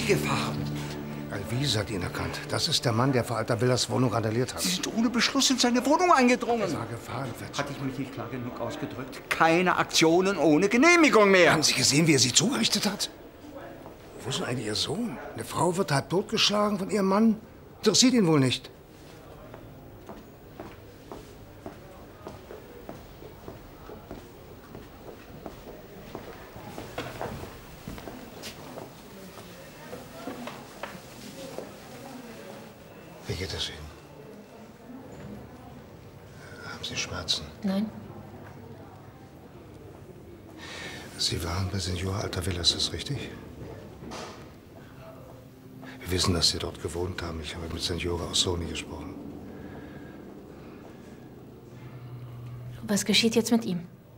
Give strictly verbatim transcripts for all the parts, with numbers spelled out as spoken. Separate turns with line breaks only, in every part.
gefahren.
Alvise hat ihn erkannt. Das ist der Mann, der vor Altavillas Wohnung randaliert hat.
Sie sind ohne Beschluss in seine Wohnung eingedrungen.
Das war Gefahrenverzug.
Hatte ich mich nicht klar genug ausgedrückt? Keine Aktionen ohne Genehmigung mehr.
Haben Sie gesehen, wie er sie zugerichtet hat? Wo ist denn eigentlich Ihr Sohn? Eine Frau wird halb totgeschlagen von ihrem Mann. Interessiert ihn wohl nicht. Wie geht es Ihnen? Haben Sie Schmerzen?
Nein.
Sie waren bei Signora Altavillas, ist das richtig? Wir wissen, dass Sie dort gewohnt haben. Ich habe mit Signora Ossoni gesprochen.
Was geschieht jetzt mit ihm?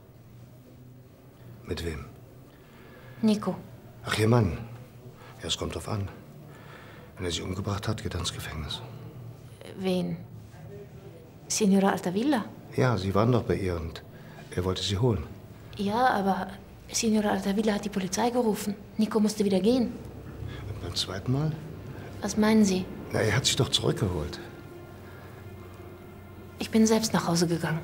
Mit wem?
Nico.
Ach, Ihr Mann. Ja, es kommt drauf an. Wenn er sie umgebracht hat, geht er ins Gefängnis.
Wen? Signora Altavilla?
Ja, Sie waren doch bei ihr und er wollte Sie holen.
Ja, aber Signora Altavilla hat die Polizei gerufen. Nico musste wieder gehen.
Und beim zweiten Mal?
Was meinen Sie?
Na, er hat sich doch zurückgeholt.
Ich bin selbst nach Hause gegangen.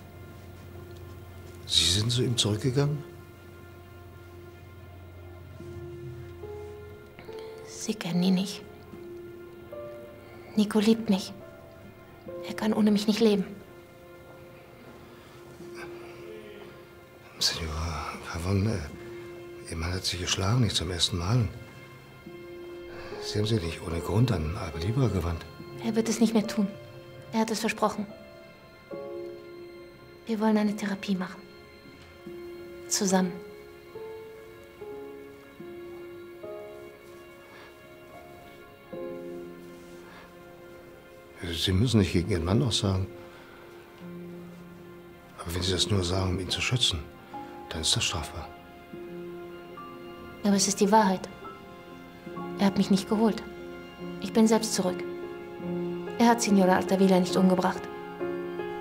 Sie sind zu ihm zurückgegangen?
Sie kennen ihn nicht. Nico liebt mich. Er kann ohne mich nicht leben.
Signora Pavon, äh, Ihr Mann hat Sie geschlagen, nicht zum ersten Mal. Sie haben sich nicht ohne Grund an Alba Libra gewandt.
Er wird es nicht mehr tun. Er hat es versprochen. Wir wollen eine Therapie machen. Zusammen.
Sie müssen nicht gegen Ihren Mann aussagen. Aber wenn Sie das nur sagen, um ihn zu schützen, dann ist das strafbar.
Aber es ist die Wahrheit. Er hat mich nicht geholt. Ich bin selbst zurück. Er hat Signora Altavilla nicht umgebracht.